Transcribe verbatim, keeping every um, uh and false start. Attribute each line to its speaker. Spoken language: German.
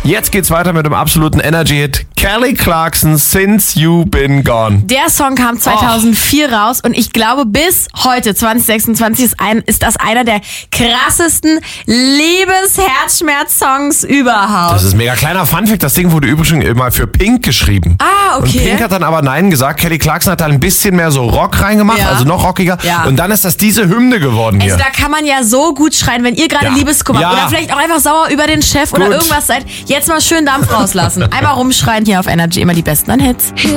Speaker 1: Jetzt geht's weiter mit dem absoluten Energy-Hit. Kelly Clarkson, Since You Been Gone.
Speaker 2: Der Song kam zweitausendvier oh. raus und ich glaube bis heute, zwanzig sechsundzwanzig, ist, ein, ist das einer der krassesten Liebes-Herzschmerz-Songs überhaupt.
Speaker 1: Das ist ein mega kleiner Funfact. Das Ding wurde übrigens immer für Pink geschrieben.
Speaker 2: Ah, okay.
Speaker 1: Und Pink hat dann aber Nein gesagt. Kelly Clarkson hat da ein bisschen mehr so Rock reingemacht,
Speaker 2: ja.
Speaker 1: also noch rockiger. Ja. Und dann ist das diese Hymne geworden hier.
Speaker 2: Also da kann man ja so gut schreien, wenn ihr gerade
Speaker 1: ja.
Speaker 2: Liebeskummer
Speaker 1: ja.
Speaker 2: oder vielleicht auch einfach sauer über den Chef
Speaker 1: gut.
Speaker 2: oder irgendwas seid. Jetzt mal schön Dampf rauslassen. Einmal rumschreien hier auf Energy, immer die besten an Hits.